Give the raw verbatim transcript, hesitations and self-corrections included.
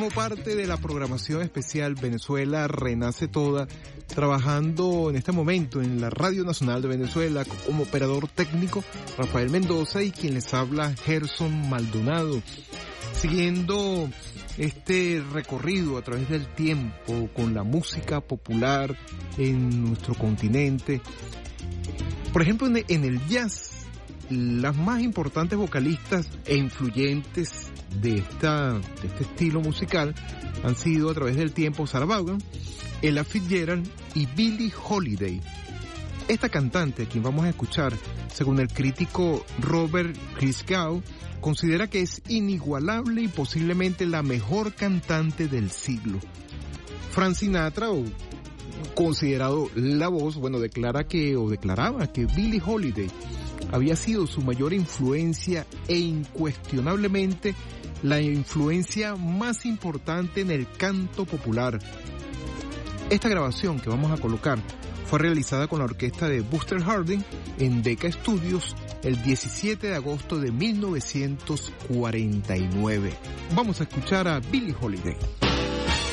Formo parte de la programación especial Venezuela Renace Toda, trabajando en este momento en la Radio Nacional de Venezuela como operador técnico Rafael Mendoza y quien les habla Gerson Maldonado. Siguiendo este recorrido a través del tiempo con la música popular en nuestro continente. Por ejemplo, en, en el jazz, las más importantes vocalistas e influyentes de, esta, de este estilo musical han sido a través del tiempo Sarah Vaughan, Ella Fitzgerald y Billie Holiday. Esta cantante, a quien vamos a escuchar, según el crítico Robert Christgau, considera que es inigualable y posiblemente la mejor cantante del siglo. Frank Sinatra, o considerado la voz, bueno, declara que, o declaraba que Billie Holiday había sido su mayor influencia e incuestionablemente la influencia más importante en el canto popular. Esta grabación que vamos a colocar fue realizada con la orquesta de Buster Harding en Decca Studios el diecisiete de agosto de mil novecientos cuarenta y nueve. Vamos a escuchar a Billie Holiday.